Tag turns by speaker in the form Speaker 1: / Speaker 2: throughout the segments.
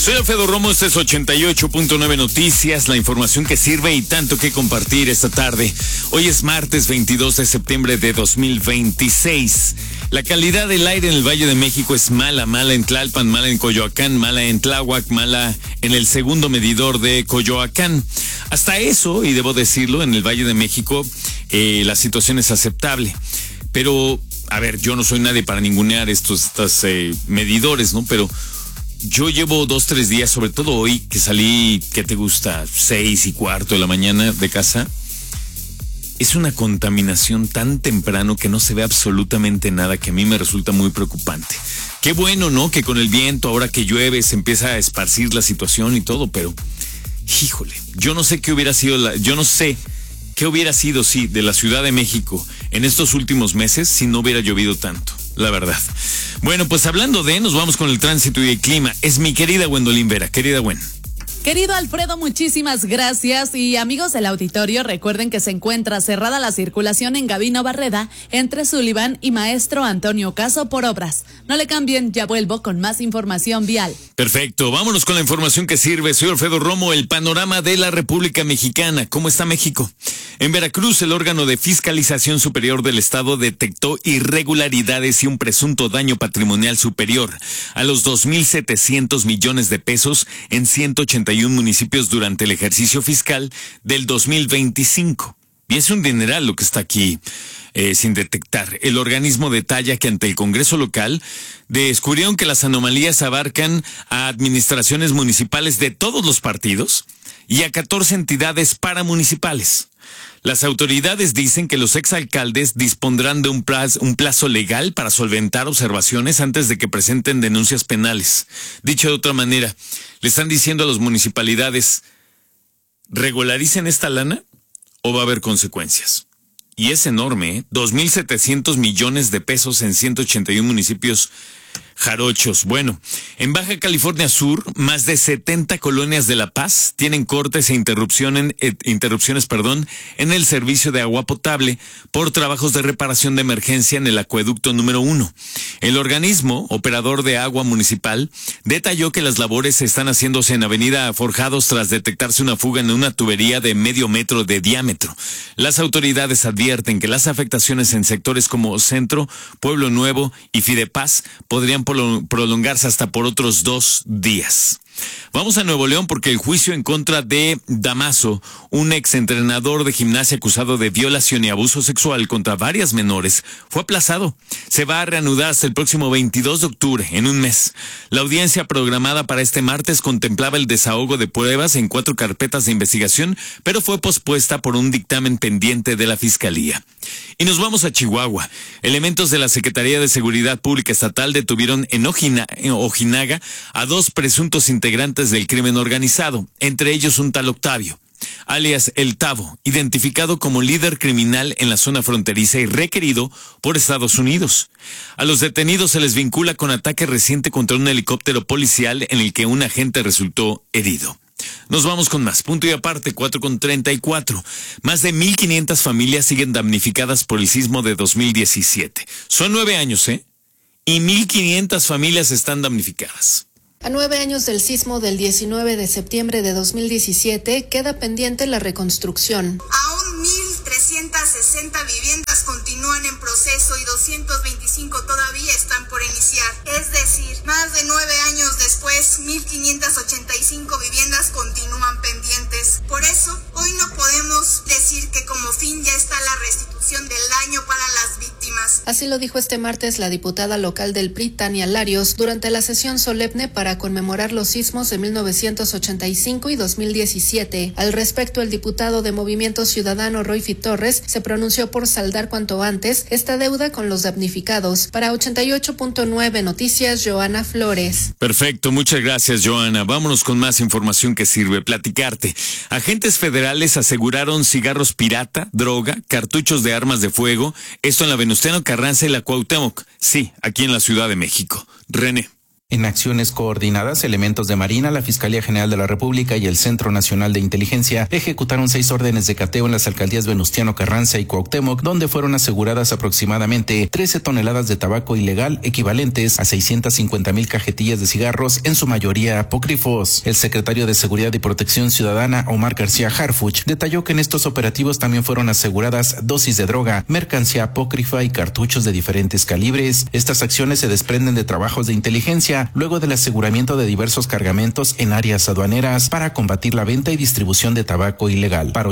Speaker 1: Soy Alfredo Romo, este es 88.9 Noticias, la información que sirve y tanto que compartir esta tarde. Hoy es martes 22 de septiembre de 2026. La calidad del aire en el Valle de México es mala en Tlalpan, mala en Coyoacán, mala en Tláhuac, mala en el segundo medidor de Coyoacán. Hasta eso, y debo decirlo, en el Valle de México la situación es aceptable. Pero, a ver, yo no soy nadie para ningunear estos medidores, ¿no? Pero yo llevo 2-3 días, sobre todo hoy, que salí, ¿qué te gusta? 6:15 de la mañana de casa. Es una contaminación tan temprano que no se ve absolutamente nada, que a mí me resulta muy preocupante. Qué bueno, ¿no? Que con el viento, ahora que llueve, se empieza a esparcir la situación y todo, pero, híjole, yo no sé qué hubiera sido sí, de la Ciudad de México en estos últimos meses si no hubiera llovido tanto, la verdad. Bueno, pues hablando nos vamos con el tránsito y el clima. Es mi querida Gwendolyn Vera. Querida Gwen.
Speaker 2: Querido Alfredo, muchísimas gracias. Y amigos del auditorio, recuerden que se encuentra cerrada la circulación en Gabino Barreda entre Sullivan y Maestro Antonio Caso por obras. No le cambien, ya vuelvo con más información vial.
Speaker 1: Perfecto, vámonos con la información que sirve. Soy Alfredo Romo, el panorama de la República Mexicana. ¿Cómo está México? En Veracruz, el órgano de fiscalización superior del estado detectó irregularidades y un presunto daño patrimonial superior a los 2.700 millones de pesos en 181 municipios durante el ejercicio fiscal del 2025. Y es un dineral lo que está aquí sin detectar. El organismo detalla que ante el Congreso local descubrieron que las anomalías abarcan a administraciones municipales de todos los partidos y a 14 entidades paramunicipales. Las autoridades dicen que los exalcaldes dispondrán de un plazo legal para solventar observaciones antes de que presenten denuncias penales. Dicho de otra manera, le están diciendo a las municipalidades, ¿regularicen esta lana o va a haber consecuencias? Y es enorme, ¿eh? 2.700 millones de pesos en 181 municipios jarochos. Bueno, en Baja California Sur, más de 70 colonias de La Paz tienen cortes e interrupciones, en el servicio de agua potable por trabajos de reparación de emergencia en el acueducto número 1. El organismo, operador de agua municipal, detalló que las labores se están haciéndose en Avenida Forjados tras detectarse una fuga en una tubería de medio metro de diámetro. Las autoridades advierten que las afectaciones en sectores como Centro, Pueblo Nuevo y Fidepaz podrían prolongarse hasta por otros 2 días. Vamos a Nuevo León porque el juicio en contra de Damaso, un exentrenador de gimnasia acusado de violación y abuso sexual contra varias menores, fue aplazado. Se va a reanudar hasta el próximo 22 de octubre, en un mes. La audiencia programada para este martes contemplaba el desahogo de pruebas en 4 carpetas de investigación, pero fue pospuesta por un dictamen pendiente de la Fiscalía. Y nos vamos a Chihuahua. Elementos de la Secretaría de Seguridad Pública Estatal detuvieron en Ojinaga a 2 presuntos integrantes del crimen organizado, entre ellos un tal Octavio, alias El Tavo, identificado como líder criminal en la zona fronteriza y requerido por Estados Unidos. A los detenidos se les vincula con ataque reciente contra un helicóptero policial en el que un agente resultó herido. Nos vamos con más. Punto y aparte, 4:34. Más de 1,500 familias siguen damnificadas por el sismo de 2017. Son 9 años, y 1,500 familias están damnificadas.
Speaker 3: A 9 años del sismo del 19 de septiembre de 2017, queda pendiente la reconstrucción.
Speaker 4: Aún 1,360 viviendas continúan en proceso y 225 todavía están por iniciar. Es decir, más de 9 años después, 1,585 viviendas continúan pendientes. Por eso, hoy no podemos decir que como fin ya está la restitución del daño para las víctimas.
Speaker 3: Así lo dijo este martes la diputada local del PRI, Tania Larios, durante la sesión solemne para conmemorar los sismos de 1985 y 2017. Al respecto, el diputado de Movimiento Ciudadano, Royfi Torres, se pronunció por saldar cuanto antes esta deuda con los damnificados. Para 88.9 Noticias, Joana Flores.
Speaker 1: Perfecto, muchas gracias, Joana. Vámonos con más información que sirve platicarte. Agentes federales aseguraron cigarros pirata, droga, cartuchos de armas de fuego, esto en la Venustiano Carranza y la Cuauhtémoc. Sí, aquí en la Ciudad de México. René.
Speaker 5: En acciones coordinadas, elementos de Marina, la Fiscalía General de la República y el Centro Nacional de Inteligencia ejecutaron 6 órdenes de cateo en las alcaldías Venustiano Carranza y Cuauhtémoc, donde fueron aseguradas aproximadamente 13 toneladas de tabaco ilegal, equivalentes a 650,000 cajetillas de cigarros, en su mayoría apócrifos. El secretario de Seguridad y Protección Ciudadana, Omar García Harfuch, detalló que en estos operativos también fueron aseguradas dosis de droga, mercancía apócrifa y cartuchos de diferentes calibres. Estas acciones se desprenden de trabajos de inteligencia luego del aseguramiento de diversos cargamentos en áreas aduaneras para combatir la venta y distribución de tabaco ilegal. Para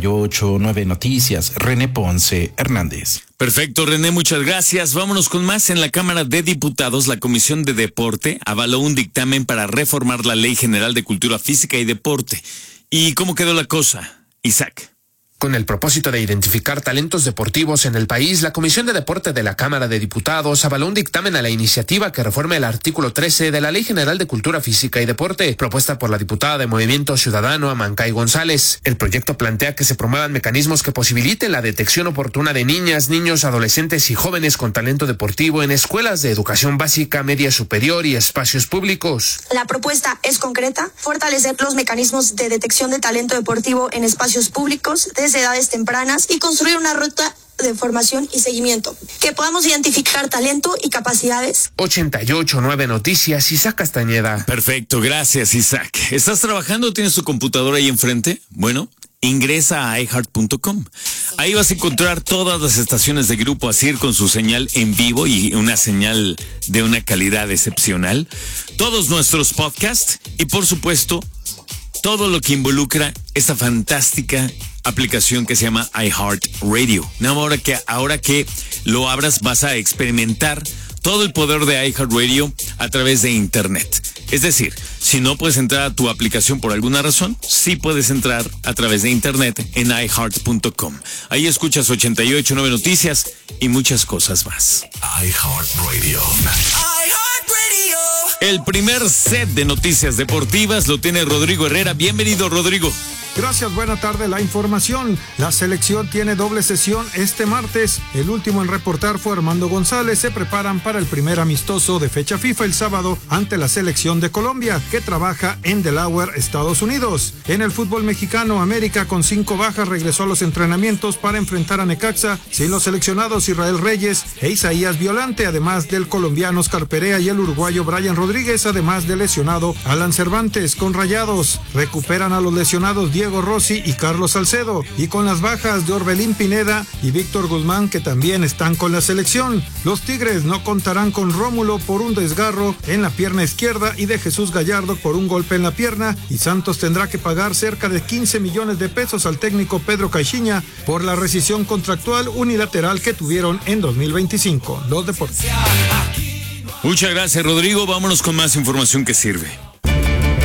Speaker 5: 88.9 Noticias, René Ponce Hernández.
Speaker 1: Perfecto, René, muchas gracias. Vámonos con más. En la Cámara de Diputados, la Comisión de Deporte avaló un dictamen para reformar la Ley General de Cultura Física y Deporte. ¿Y cómo quedó la cosa, Isaac?
Speaker 6: Con el propósito de identificar talentos deportivos en el país, la Comisión de Deporte de la Cámara de Diputados avaló un dictamen a la iniciativa que reforme el artículo 13 de la Ley General de Cultura Física y Deporte, propuesta por la diputada de Movimiento Ciudadano Amancay González. El proyecto plantea que se promuevan mecanismos que posibiliten la detección oportuna de niñas, niños, adolescentes y jóvenes con talento deportivo en escuelas de educación básica, media superior y espacios públicos.
Speaker 7: La propuesta es concreta: fortalecer los mecanismos de detección de talento deportivo en espacios públicos desde edades tempranas y construir una ruta de formación y seguimiento, que podamos identificar talento y capacidades.
Speaker 6: 88.9 Noticias, Isaac Castañeda.
Speaker 1: Perfecto, gracias, Isaac. ¿Estás trabajando? ¿Tienes tu computadora ahí enfrente? Bueno, ingresa a iHeart.com. Ahí vas a encontrar todas las estaciones de Grupo ASIR con su señal en vivo y una señal de una calidad excepcional. Todos nuestros podcasts y, por supuesto, todo lo que involucra esta fantástica aplicación que se llama iHeartRadio. Ahora que lo abras, vas a experimentar todo el poder de iHeartRadio a través de Internet. Es decir, si no puedes entrar a tu aplicación por alguna razón, sí puedes entrar a través de Internet en iHeart.com. Ahí escuchas 88.9 Noticias y muchas cosas más.
Speaker 8: iHeartRadio.
Speaker 1: El primer set de noticias deportivas lo tiene Rodrigo Herrera. Bienvenido, Rodrigo.
Speaker 9: Gracias, buena tarde. La información: la selección tiene doble sesión este martes. El último en reportar fue Armando González. Se preparan para el primer amistoso de fecha FIFA el sábado ante la selección de Colombia, que trabaja en Delaware, Estados Unidos. En el fútbol mexicano, América con 5 bajas regresó a los entrenamientos para enfrentar a Necaxa sin los seleccionados Israel Reyes e Isaías Violante, además del colombiano Oscar Perea y el uruguayo Brian Rodríguez, además del lesionado Alan Cervantes. Con Rayados recuperan a los lesionados Diego Rossi y Carlos Salcedo, y con las bajas de Orbelín Pineda y Víctor Guzmán, que también están con la selección. Los Tigres no contarán con Rómulo por un desgarro en la pierna izquierda y de Jesús Gallardo por un golpe en la pierna, y Santos tendrá que pagar cerca de 15 millones de pesos al técnico Pedro Caixinha por la rescisión contractual unilateral que tuvieron en 2025. Los deportes.
Speaker 1: Muchas gracias, Rodrigo. Vámonos con más información que sirve.